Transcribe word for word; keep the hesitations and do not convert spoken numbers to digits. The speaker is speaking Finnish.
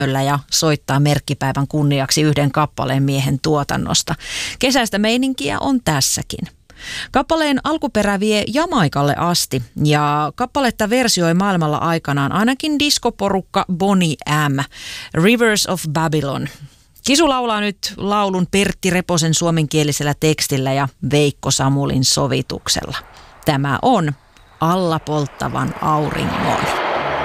ja soittaa merkkipäivän kunniaksi yhden kappaleen miehen tuotannosta. Kesäistä meininkiä on tässäkin. Kappaleen alkuperä vie Jamaikalle asti ja kappaletta versioi maailmalla aikanaan ainakin diskoporukka Boney M. Rivers of Babylon. Kisu laulaa nyt laulun Pertti Reposen suomenkielisellä tekstillä ja Veikko Samulin sovituksella. Tämä on Alla polttavan auringon.